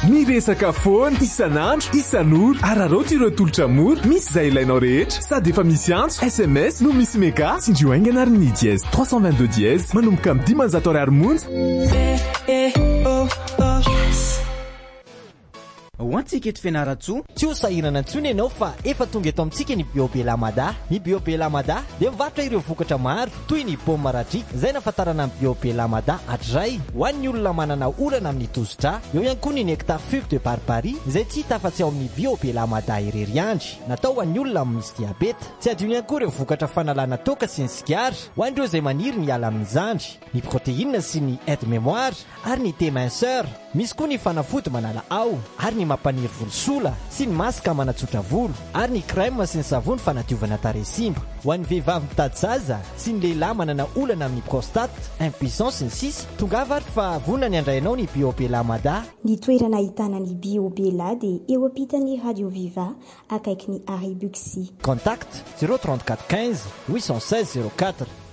miresaka foana isan'andro isan'ora araroty ireo tolotra mora misy izay ilainao rehetra sady efa misy antso sms no misy mega sindrio aingana ary ny dièse 322 dièse manomboka amin'ny 10 ariary monja hoantsika eto fianaratsoa tsy ho sahirana antsony ianao fa efa tonga eto amintsika ny Biobé Lamada. Ny Biobé Lamada dia mivarotra ireo vokatra maro toy ny paoma maradrika izay nafatarana amin'ny Biobé Lamada hatray ho an'ny olona manana orana amin'ny tosidra. Eo ihany koa ny nectar fube de barbarie izay tsy hita afa-tsy ao amin'ny Biobé Lamada irery andry, natao ho an'ny olona misy diabeta. Tsy adino ihany koa ireo vokatra fanalana toka sy ny sigara ho an'ireo izay maniry ny ala amin'ny zandry, ny protéine sy ny aide mémoire ary ny thé minceur. Misy koa ny fanafody manala ao ary ny mampaniry volosola sy ny masaka manatsotra volo ary ny crème sy ny savony fanadiovana tarehy simba. Ho an'ny vehivavy mitady zaza sy ny lehilahy manana olana amin'ny prostate, impuissance sy ny sisa, tongava ary fa vonona ny andrainao ny Biobé Lamada. Ny toerana ahitana ny Biobé La dia eo ampitan'ny Radio Viva akaiky ny Arry Buxy. Contact 034 15 816 04.